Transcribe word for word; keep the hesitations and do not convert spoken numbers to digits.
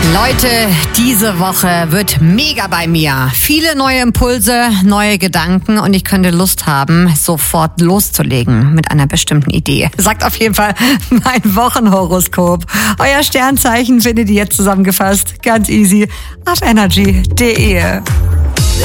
Leute, diese Woche wird mega bei mir. Viele neue Impulse, neue Gedanken und ich könnte Lust haben, sofort loszulegen mit einer bestimmten Idee. Sagt auf jeden Fall mein Wochenhoroskop. Euer Sternzeichen findet ihr jetzt zusammengefasst. Ganz easy auf energy punkt de.